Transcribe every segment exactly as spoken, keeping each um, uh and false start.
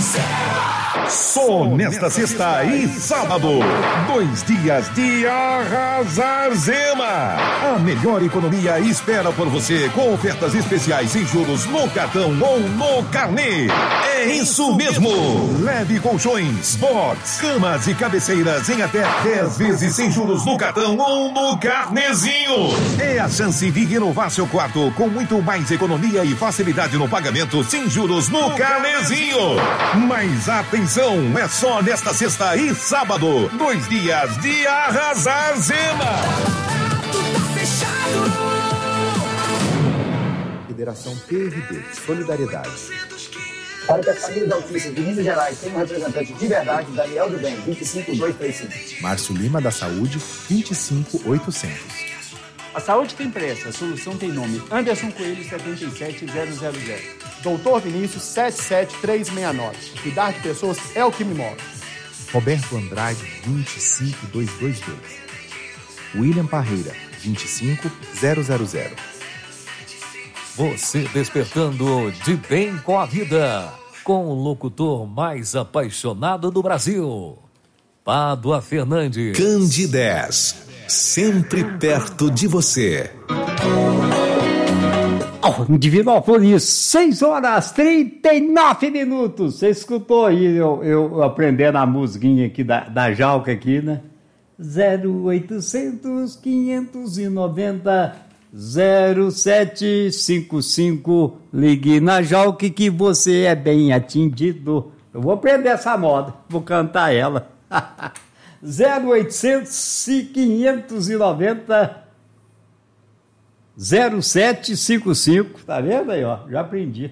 Só nesta sexta e sábado, dois dias de arrasar Zema. A melhor economia espera por você com ofertas especiais sem juros no cartão ou no carnê. É isso mesmo. Leve colchões, box, camas e cabeceiras em até dez vezes sem juros no cartão ou no carnezinho. É a chance de renovar seu quarto com muito mais economia e facilidade no pagamento sem juros no carnezinho. Mas atenção, é só nesta sexta e sábado, dois dias de arrasar Zema. Federação P R D, Solidariedade. Para que as famílias autistas de Minas Gerais tenham um representante de verdade, Daniel do Bem, vinte e cinco, dois três cinco. Márcio Lima da Saúde, vinte e cinco, oitocentos. A saúde tem pressa, a solução tem nome. Anderson Coelho, setenta e sete zero zero zero. Doutor Vinícius, sete sete três seis nove. Cuidar de pessoas é o que me move. Roberto Andrade, vinte e cinco, duzentos e vinte e dois. William Parreira, vinte e cinco, zero zero zero. Você despertando de bem com a vida, com o locutor mais apaixonado do Brasil, Pádua Fernandes. Candidez, sempre perto de você. Oh, Divinópolis, seis horas trinta e nove minutos. Você escutou aí eu, eu aprendendo a musiquinha aqui da, da Jalca aqui, né? zero oitocentos, quinhentos e noventa, zero sete cinco cinco. Ligue na Jalca que você é bem atendido. Eu vou aprender essa moda, vou cantar ela. zero oitocentos, quinhentos e noventa, zero sete cinco cinco, tá vendo aí, ó? Já aprendi.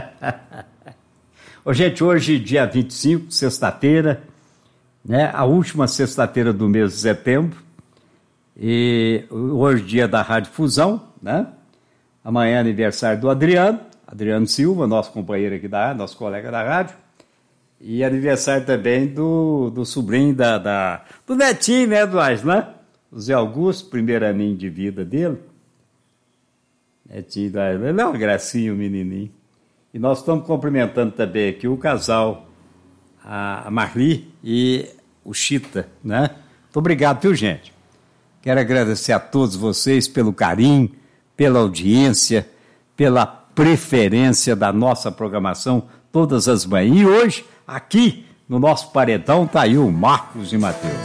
Ô, gente, hoje, dia vinte e cinco, sexta-feira, né? A última sexta-feira do mês de setembro. E hoje, dia da Rádio Fusão, né? Amanhã, aniversário do Adriano, Adriano Silva, nosso companheiro aqui da rádio, nosso colega da rádio. E aniversário também do, do sobrinho da, da, do netinho, né, do Aslan? O Zé Augusto, primeiro aninho de vida dele. Netinho da Aslan, ele é uma gracinha, o menininho. E nós estamos cumprimentando também aqui o casal, a, a Marli e o Chita, né? Muito obrigado, viu, gente? Quero agradecer a todos vocês pelo carinho, pela audiência, pela preferência da nossa programação todas as manhãs. E hoje, aqui no nosso paredão, está aí o Marcos e Mateus.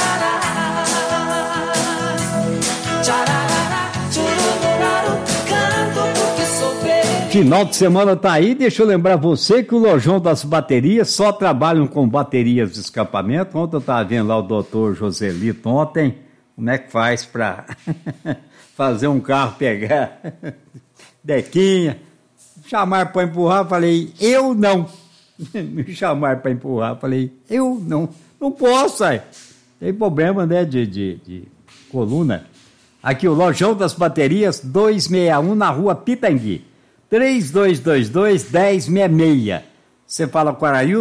Final de semana tá aí, deixa eu lembrar você que o Lojão das Baterias só trabalham com baterias de escapamento. Ontem eu estava vendo lá o doutor Joselito ontem, como é que faz para fazer um carro pegar dequinha, chamar para empurrar, falei, eu não. Me chamar para empurrar, falei, eu não, não posso, aí. Tem problema, né, de, de, de coluna. Aqui o Lojão das Baterias, duzentos e sessenta e um, na rua Pitangui. três dois dois dois, um zero seis seis. Você fala com o Araújo?